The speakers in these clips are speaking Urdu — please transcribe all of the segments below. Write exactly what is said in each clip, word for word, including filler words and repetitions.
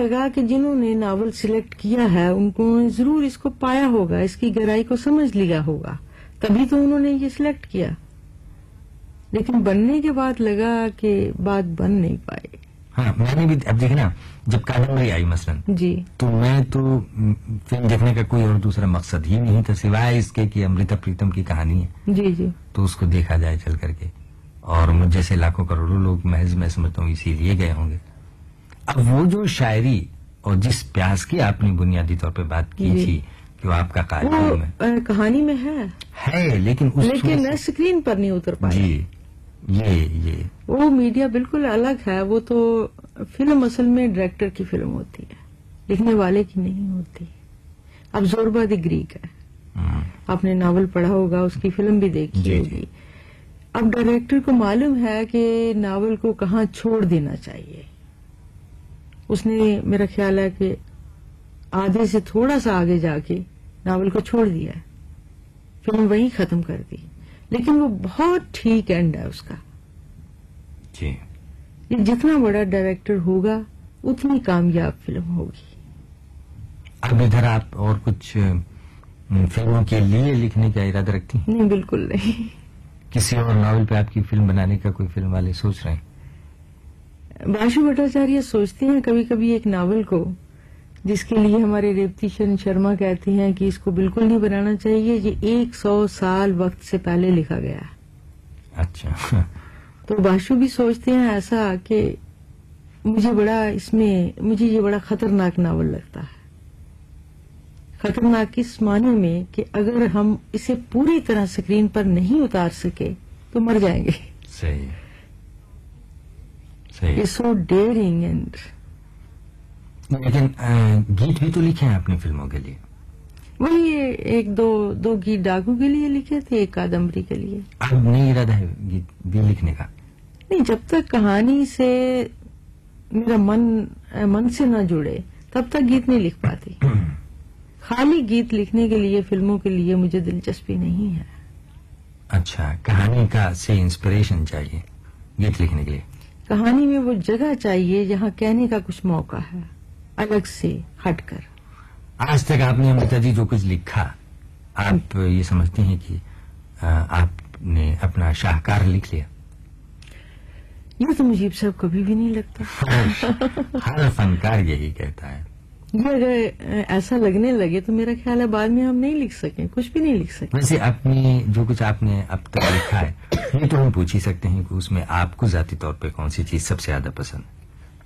لگا کہ جنہوں نے ناول سلیکٹ کیا ہے ان کو ضرور اس کو پایا ہوگا، اس کی گہرائی کو سمجھ لیا ہوگا، تبھی تو انہوں نے یہ سلیکٹ کیا. لیکن بننے کے بعد لگا کہ بات بن نہیں پائے. ہاں میں نے بھی اب دیکھنا جب کادمبری آئی مثلاً جی تو میں تو فلم دیکھنے کا کوئی اور دوسرا مقصد ہی نہیں تھا سوائے اس کے کہ امرتا پریتم کی کہانی ہے جی جی تو اس کو دیکھا جائے چل کر کے، اور مجھ جیسے لاکھوں کروڑوں لوگ محض میں سمجھتا ہوں اسی لیے گئے ہوں گے. اب وہ جو شاعری اور جس پیاس کی آپ نے بنیادی طور پہ بات کی جی. تھی کہ وہ آپ کا قائل وہ علم ہے آ، کہانی میں ہے ہے لیکن اس لیکن صورت اسکرین پر نہیں اتر سے- پایا. جی یہ یہ وہ میڈیا بالکل الگ ہے. وہ تو فلم اصل میں ڈائریکٹر کی فلم ہوتی ہے، لکھنے والے کی نہیں ہوتی. اب زوربا دی گریک ہے، ہم، آپ نے ناول پڑھا ہوگا، اس کی فلم بھی دیکھی جی، ہوگی. اب ڈائریکٹر کو معلوم ہے کہ ناول کو کہاں چھوڑ دینا چاہیے. اس نے میرا خیال ہے کہ آدھے سے تھوڑا سا آگے جا کے ناول کو چھوڑ دیا ہے، فلم وہیں ختم کر دی. لیکن وہ بہت ٹھیک اینڈ ہے اس کا. جی یہ جتنا بڑا ڈائریکٹر ہوگا اتنی کامیاب فلم ہوگی. اب ادھر آپ اور کچھ ام، فلموں کے لیے لکھنے کا ارادہ رکھتی ہیں؟ نہیں بالکل نہیں. کسی اور ناول پہ آپ کی فلم بنانے کا کوئی فلم والے سوچ رہے ہیں؟ باشو بھٹاچاریہ سوچتے ہیں کبھی کبھی ایک ناول کو جس کے لیے ہمارے ریوتی شرن شرما کہتے ہیں کہ اس کو بالکل نہیں بنانا چاہیے، یہ ایک سو سال وقت سے پہلے لکھا گیا ہے. اچھا تو باشو بھی سوچتے ہیں ایسا کہ مجھے بڑا اس میں مجھے یہ بڑا خطرناک ناول لگتا ہے. خطرناک اس معنی میں کہ اگر ہم اسے پوری طرح سکرین پر نہیں اتار سکے تو مر جائیں گے. صحیح صحیح. سو ڈیئرنگ اینڈ لیکن آ، گیت بھی تو لکھے ہیں اپنی فلموں کے لیے. وہی ایک دو دو گیت ڈاکو کے لیے لکھے تھے، ایک کادمبری کے لیے. اب نہیں ارادہ ہے گیت بھی لکھنے کا؟ نہیں، جب تک کہانی سے میرا من من سے نہ جڑے تب تک گیت نہیں لکھ پاتی. خالی گیت لکھنے کے لیے فلموں کے لیے مجھے دلچسپی نہیں ہے. اچھا کہانی کا سے انسپریشن چاہیے گیت لکھنے کے لیے. کہانی میں وہ جگہ چاہیے جہاں کہنے کا کچھ موقع ہے، الگ سے ہٹ کر. آج تک آپ نے امرتا جی جو کچھ لکھا آپ یہ سمجھتے ہیں کہ آ، آپ نے اپنا شاہکار لکھ لیا؟ یہ تو مجیب صاحب کبھی بھی نہیں لگتا. ہر فنکار یہی کہتا ہے. یہ اگر ایسا لگنے لگے تو میرا خیال ہے بعد میں ہم نہیں لکھ سکیں، کچھ بھی نہیں لکھ سکیں. ویسے اپنی جو کچھ آپ نے اب تک لکھا ہے یہ تو ہم پوچھ ہی سکتے ہیں کہ اس میں آپ کو ذاتی طور پہ کون سی چیز سب سے زیادہ پسند ہے؟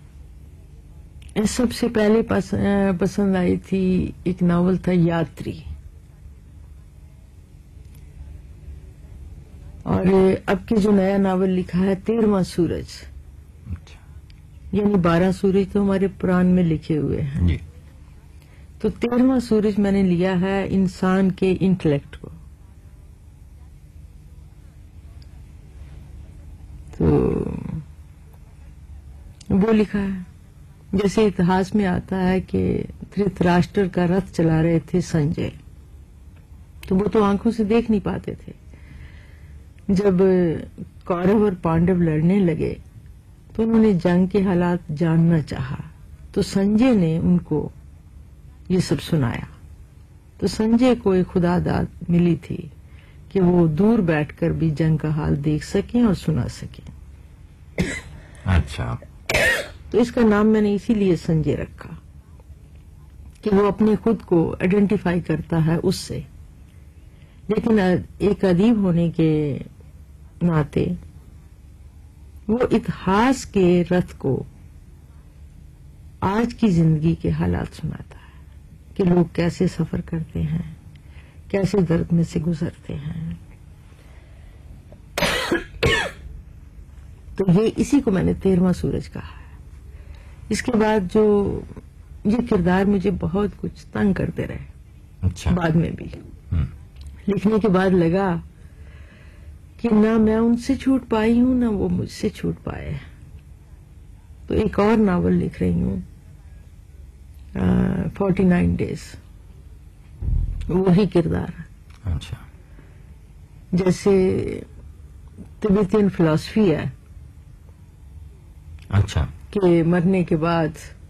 سب سے پہلے پس- پسند آئی تھی ایک ناول تھا یاتری، اور اب کے جو نیا ناول لکھا ہے تیرواں سورج، اچھا یعنی بارہ سورج تو ہمارے قرآن میں لکھے ہوئے ہیں، جی. تو تیرواں سورج میں نے لیا ہے انسان کے انٹلیکٹ کو. تو وہ لکھا ہے جیسے اتہاس میں آتا ہے کہ دھرت راشٹر کا رتھ چلا رہے تھے سنجے، تو وہ تو آنکھوں سے دیکھ نہیں پاتے تھے. جب کورو اور پانڈو لڑنے لگے تو انہوں نے جنگ کے حالات جاننا چاہا، تو سنجے نے ان کو یہ سب سنایا. تو سنجے کو ایک خدا داد ملی تھی کہ وہ دور بیٹھ کر بھی جنگ کا حال دیکھ سکیں اور سنا سکیں. اچھا تو اس کا نام میں نے اسی لیے سنجے رکھا کہ وہ اپنے خود کو آئیڈینٹیفائی کرتا ہے اس سے. لیکن ایک ادیب ہونے کے ناطے وہ اتہاس کے رتھ کو آج کی زندگی کے حالات سناتا ہے کہ لوگ کیسے سفر کرتے ہیں، کیسے درد میں سے گزرتے ہیں. تو یہ اسی کو میں نے تیرواں سورج کہا ہے. اس کے بعد جو یہ کردار مجھے بہت کچھ تنگ کرتے رہے. اچھا بعد میں بھی ہم، لکھنے کے بعد لگا کہ نہ میں ان سے چھوٹ پائی ہوں نہ وہ مجھ سے چھوٹ پائے. تو ایک اور ناول لکھ رہی ہوں، فورٹی نائن ڈیز، وہی کردار اچھا جیسے تبتین فلسفی ہے اچھا کہ مرنے کے بعد